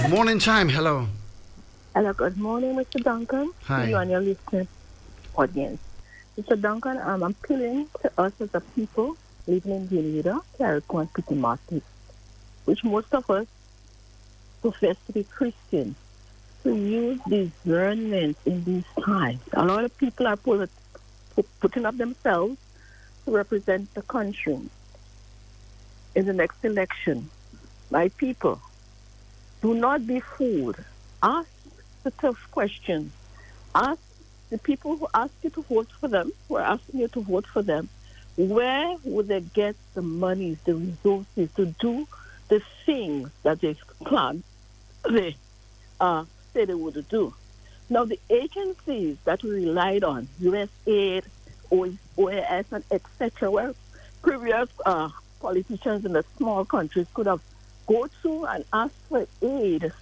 Morning time. Hello. Hello, good morning, Mr. Duncan, to you Hi. and your listening audience. Mr. Duncan, I'm appealing to us as a people living in Bermuda, Carriacou, and Petit Martin, which most of us profess to be Christians, to use discernment in these times. A lot of people are putting up themselves to represent the country in the next election. My people, do not be fooled. Ask the tough questions. Ask the people who ask you to vote for them, who are asking you to vote for them, where would they get the monies, the resources to do the things that they say they would do? Now, the agencies that we relied on, USAID, OAS, and etc., where previous politicians in the small countries could have go to and ask for aid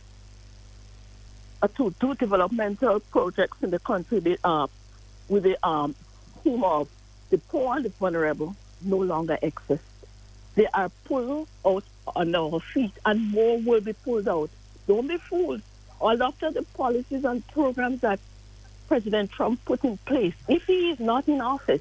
to do developmental projects in the country with the theme of the poor and the vulnerable no longer exist. They are pulled out on our feet, and more will be pulled out. Don't be fooled. All after the policies and programs that President Trump put in place, if he is not in office,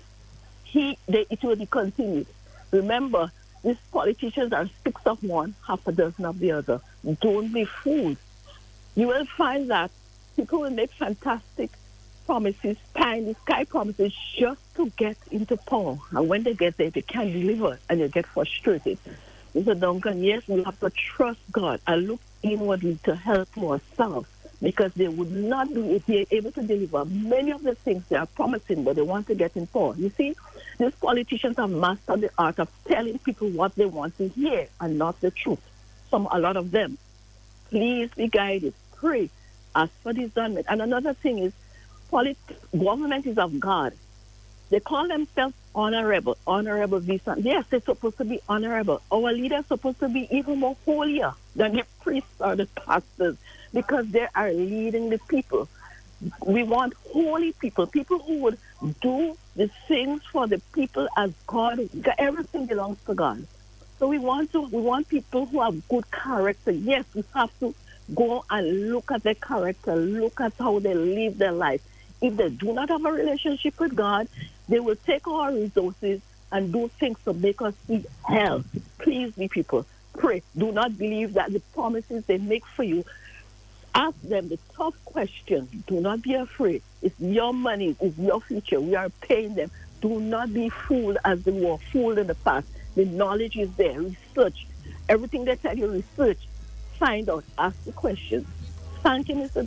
it will be continued. Remember, these politicians are six of one, half a dozen of the other. Don't be fooled. You will find that people will make fantastic promises, pie in the sky promises, just to get into power. And when they get there, they can't deliver, and you get frustrated. Mr. Duncan, yes, we have to trust God and look inwardly to help ourselves, because they would not be able to deliver many of the things they are promising, but they want to get in power. You see, these politicians have mastered the art of telling people what they want to hear and not the truth. A lot of them. Please be guided. Pray. Ask for discernment. And another thing is, government is of God. They call themselves honorable this and yes, they're supposed to be honorable. Our leaders are supposed to be even more holier than the priests or the pastors, because they are leading the people. We want holy people, people who would do the things for the people as God. Everything belongs to God. So we want people who have good character. Yes, we have to go and look at their character, look at how they live their life. If they do not have a relationship with God, they will take our resources and do things to make us see hell. Please, be people, pray. Do not believe that the promises they make for you. Ask them the tough question. Do not be afraid. It's your money. It's your future. We are paying them. Do not be fooled as they were fooled in the past. The knowledge is there. Research. Everything they tell you, research. Find out. Ask the questions. Thank you, Mr.